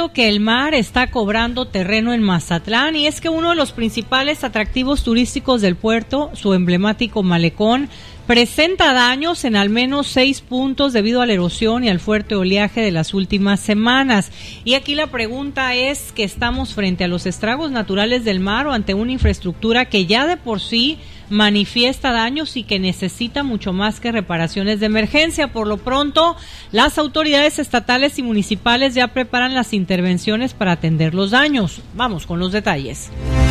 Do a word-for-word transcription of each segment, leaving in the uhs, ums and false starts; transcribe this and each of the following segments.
cierto que el mar está cobrando terreno en Mazatlán, y es que uno de los principales atractivos turísticos del puerto, su emblemático malecón, presenta daños en al menos seis puntos debido a la erosión y al fuerte oleaje de las últimas semanas. Y aquí la pregunta es que estamos frente a los estragos naturales del mar o ante una infraestructura que ya de por sí manifiesta daños y que necesita mucho más que reparaciones de emergencia. Por lo pronto, las autoridades estatales y municipales ya preparan las intervenciones para atender los daños. Vamos con los detalles.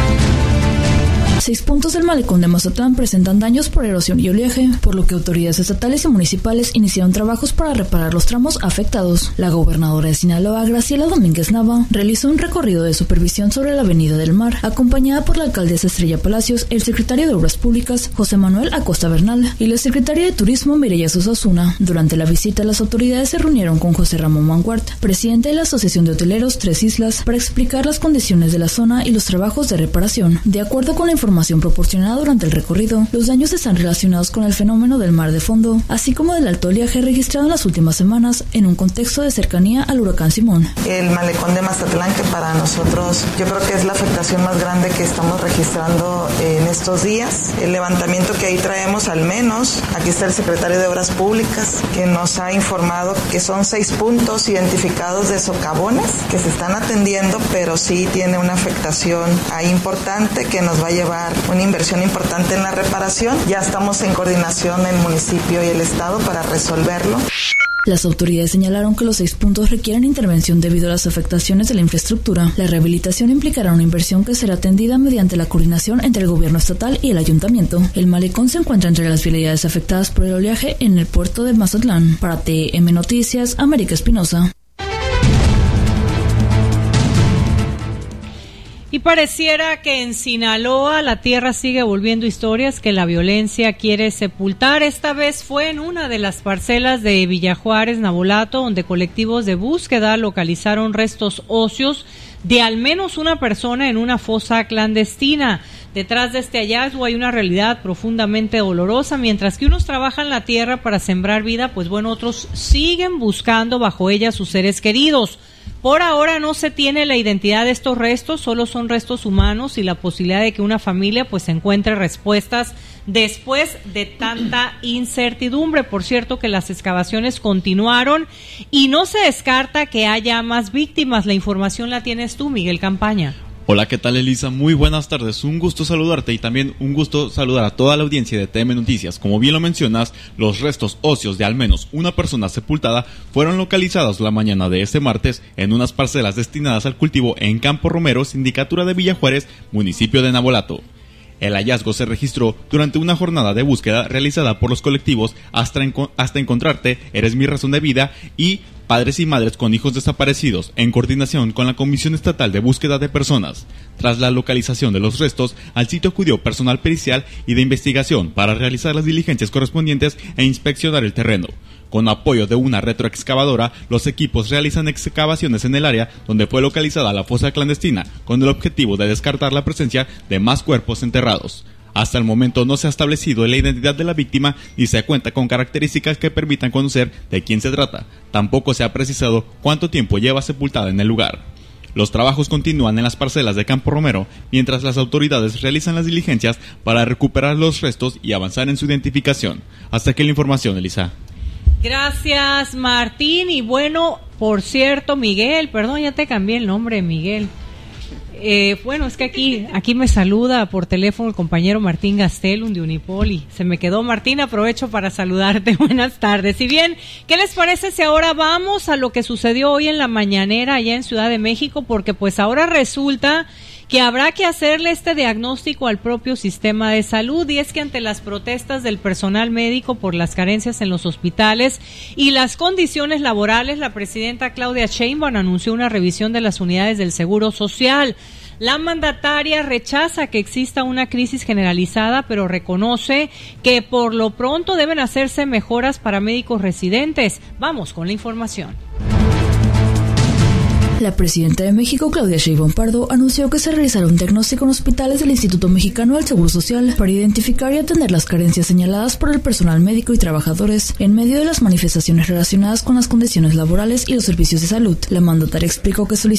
Seis puntos del malecón de Mazatlán presentan daños por erosión y oleaje, por lo que autoridades estatales y municipales iniciaron trabajos para reparar los tramos afectados. La gobernadora de Sinaloa, Graciela Domínguez Nava, realizó un recorrido de supervisión sobre la Avenida del Mar, acompañada por la alcaldesa Estrella Palacios, el secretario de Obras Públicas, José Manuel Acosta Bernal, y la secretaria de Turismo, Mireya Susasuna. Durante la visita, las autoridades se reunieron con José Ramón Manguart, presidente de la Asociación de Hoteleros Tres Islas, para explicar las condiciones de la zona y los trabajos de reparación. De acuerdo con la información información proporcionada durante el recorrido, los daños están relacionados con el fenómeno del mar de fondo, así como del alto oleaje registrado en las últimas semanas en un contexto de cercanía al huracán Simón. El malecón de Mazatlán, que para nosotros yo creo que es la afectación más grande que estamos registrando en estos días. El levantamiento que ahí traemos, al menos, aquí está el secretario de Obras Públicas, que nos ha informado que son seis puntos identificados de socavones que se están atendiendo, pero sí tiene una afectación ahí importante que nos va a llevar una inversión importante en la reparación. Ya estamos en coordinación el municipio y el estado para resolverlo. Las autoridades señalaron que los seis puntos requieren intervención debido a las afectaciones de la infraestructura. La rehabilitación implicará una inversión que será atendida mediante la coordinación entre el gobierno estatal y el ayuntamiento. El malecón se encuentra entre las vialidades afectadas por el oleaje en el puerto de Mazatlán. Para T M Noticias, América Espinosa. Y pareciera que en Sinaloa la tierra sigue volviendo historias que la violencia quiere sepultar. Esta vez fue en una de las parcelas de Villajuárez, Navolato, donde colectivos de búsqueda localizaron restos óseos de al menos una persona en una fosa clandestina. Detrás de este hallazgo hay una realidad profundamente dolorosa. Mientras que unos trabajan la tierra para sembrar vida, pues bueno, otros siguen buscando bajo ella sus seres queridos. Por ahora no se tiene la identidad de estos restos, solo son restos humanos y la posibilidad de que una familia pues encuentre respuestas después de tanta incertidumbre. Por cierto que las excavaciones continuaron y no se descarta que haya más víctimas. La información la tienes tú, Miguel Campaña. Hola, ¿qué tal, Elisa? Muy buenas tardes, un gusto saludarte y también un gusto saludar a toda la audiencia de T M Noticias. Como bien lo mencionas, los restos óseos de al menos una persona sepultada fueron localizados la mañana de este martes en unas parcelas destinadas al cultivo en Campo Romero, Sindicatura de Villajuárez, municipio de Navolato. El hallazgo se registró durante una jornada de búsqueda realizada por los colectivos Hasta, Enco- Hasta Encontrarte, Eres Mi Razón de Vida y Padres y Madres con Hijos Desaparecidos, en coordinación con la Comisión Estatal de Búsqueda de Personas. Tras la localización de los restos, al sitio acudió personal pericial y de investigación para realizar las diligencias correspondientes e inspeccionar el terreno. Con apoyo de una retroexcavadora, los equipos realizan excavaciones en el área donde fue localizada la fosa clandestina, con el objetivo de descartar la presencia de más cuerpos enterrados. Hasta el momento no se ha establecido la identidad de la víctima ni se cuenta con características que permitan conocer de quién se trata. Tampoco se ha precisado cuánto tiempo lleva sepultada en el lugar. Los trabajos continúan en las parcelas de Campo Romero, mientras las autoridades realizan las diligencias para recuperar los restos y avanzar en su identificación. Hasta aquí la información, Elisa. Gracias, Martín. Y bueno, por cierto, Miguel, perdón, ya te cambié el nombre, Miguel. Eh, bueno, es que aquí aquí me saluda por teléfono el compañero Martín Gastelum de Unipoli. Se me quedó, Martín, aprovecho para saludarte. Buenas tardes. Y bien, ¿qué les parece si ahora vamos a lo que sucedió hoy en la mañanera allá en Ciudad de México? Porque pues ahora resulta que habrá que hacerle este diagnóstico al propio sistema de salud, y es que ante las protestas del personal médico por las carencias en los hospitales y las condiciones laborales, la presidenta Claudia Sheinbaum anunció una revisión de las unidades del Seguro Social. La mandataria rechaza que exista una crisis generalizada, pero reconoce que por lo pronto deben hacerse mejoras para médicos residentes. Vamos con la información. La presidenta de México, Claudia Sheinbaum Pardo, anunció que se realizará un diagnóstico en hospitales del Instituto Mexicano del Seguro Social para identificar y atender las carencias señaladas por el personal médico y trabajadores en medio de las manifestaciones relacionadas con las condiciones laborales y los servicios de salud. La mandataria explicó que solicitó